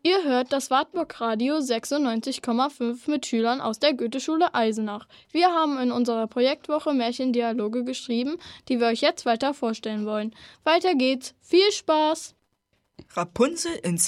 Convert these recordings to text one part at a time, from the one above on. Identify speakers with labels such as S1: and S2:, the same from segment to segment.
S1: Ihr hört das Wartburg Radio 96,5 mit Schülern aus der Goetheschule Eisenach. Wir haben in unserer Projektwoche Märchendialoge geschrieben, die wir euch jetzt weiter vorstellen wollen. Weiter geht's. Viel Spaß!
S2: Rapunzel in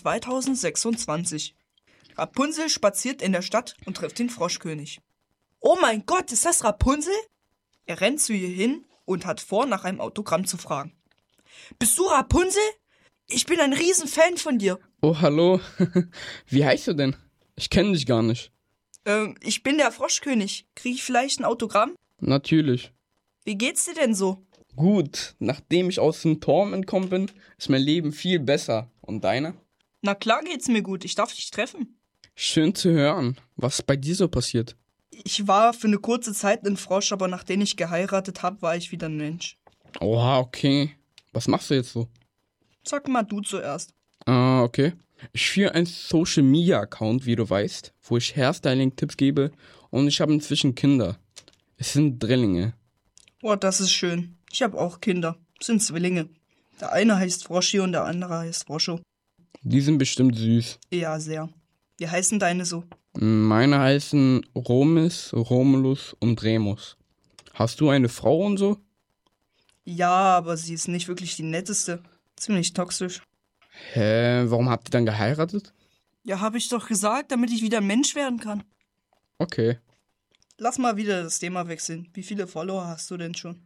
S2: 2026. Rapunzel spaziert in der Stadt und trifft den Froschkönig. Oh mein Gott, ist das Rapunzel? Er rennt zu ihr hin und hat vor, nach einem Autogramm zu fragen. Bist du Rapunzel? Ich bin ein Riesenfan von dir.
S3: Oh, hallo. Wie heißt du denn? Ich kenne dich gar nicht.
S2: Ich bin der Froschkönig. Krieg ich vielleicht ein Autogramm?
S3: Natürlich.
S2: Wie geht's dir denn so?
S3: Gut, nachdem ich aus dem Turm entkommen bin, ist mein Leben viel besser. Und deiner?
S2: Na klar geht's mir gut. Ich darf dich treffen.
S3: Schön zu hören. Was ist bei dir so passiert?
S2: Ich war für eine kurze Zeit ein Frosch, aber nachdem ich geheiratet habe, war ich wieder ein Mensch.
S3: Oha, okay. Was machst du jetzt so?
S2: Sag mal du zuerst.
S3: Ah, okay. Ich führe einen Social-Media-Account, wie du weißt, wo ich Hairstyling-Tipps gebe und ich habe inzwischen Kinder. Es sind Drillinge.
S2: Oh, das ist schön. Ich habe auch Kinder. Das sind Zwillinge. Der eine heißt Froschi und der andere heißt Froscho.
S3: Die sind bestimmt süß.
S2: Ja, sehr. Wie heißen deine so?
S3: Meine heißen Romis, Romulus und Remus. Hast du eine Frau und so?
S2: Ja, aber sie ist nicht wirklich die netteste. Ziemlich toxisch.
S3: Hä, warum habt ihr dann geheiratet?
S2: Ja, habe ich doch gesagt, damit ich wieder ein Mensch werden kann.
S3: Okay.
S2: Lass mal wieder das Thema wechseln. Wie viele Follower hast du denn schon?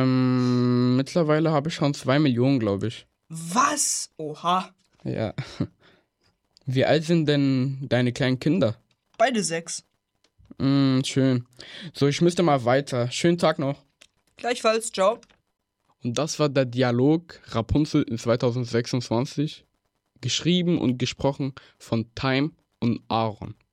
S3: Mittlerweile habe ich schon 2 Millionen, glaube ich.
S2: Was? Oha.
S3: Ja. Wie alt sind denn deine kleinen Kinder?
S2: Beide 6.
S3: Schön. So, ich müsste mal weiter. Schönen Tag noch.
S2: Gleichfalls, ciao.
S3: Und das war der Dialog Rapunzel in 2026, geschrieben und gesprochen von Time und Aaron.